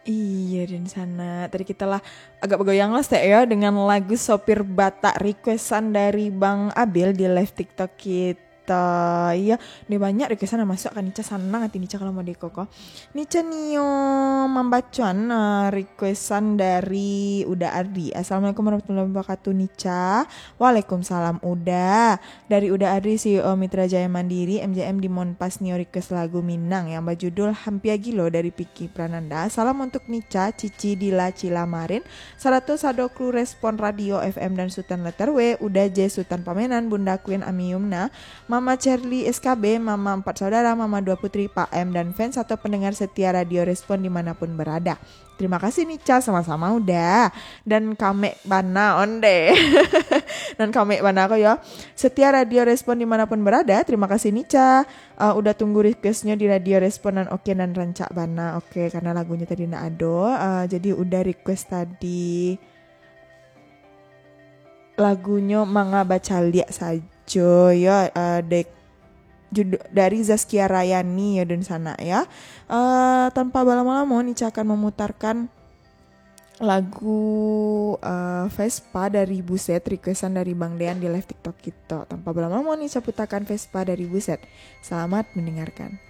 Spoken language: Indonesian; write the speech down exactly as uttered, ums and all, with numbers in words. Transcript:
Iya di sana. Tadi kita lah agak bergoyang lah Stek, ya dengan lagu Sopir Batak requestan dari Bang Abil di live TikTok kita. Iya, ini banyak requestan yang masuk kan Nica senang hati Nica kalau mau di koko. Nica Nio membacuan uh, requestan dari Uda Ardi. Assalamualaikum warahmatullahi wabarakatuh Nica. Waalaikumsalam Uda. Dari Uda Ardi C E O Mitra Jaya Mandiri M J M di Monpas Nio request lagu Minang yang berjudul Hampia Gilo dari Piki Prananda. Salam untuk Nica, Cici Dila Cilamarin, Sarato Sado Kru Respon Radio F M dan Sultan Letter W, Uda J Sultan Pamenan, Bunda Queen Ami Yumna, Mama Charlie S K B, Mama Empat Saudara, Mama Dua Putri, Pak M dan fans atau pendengar setia Radio Respon dimanapun berada. Terima kasih Nica, sama-sama udah. Dan kame bana onde. Dan kame bana aku ya. Setia Radio Respon dimanapun berada. Terima kasih Nica. Uh, udah tunggu requestnya di Radio Respon dan oke dan rancak bana. Oke, karena lagunya tadi nak ado. Uh, jadi udah request tadi lagunya Manga Baca Liak saja ya. Uh, dek Judul dari Zaskia Rayani ya dan sana ya. Uh, tanpa lama-lama Nica akan memutarkan lagu uh, Vespa dari Buset, requestan dari Bang Dean di live TikTok kita. Tanpa lama-lama Nica putarkan Vespa dari Buset. Selamat mendengarkan.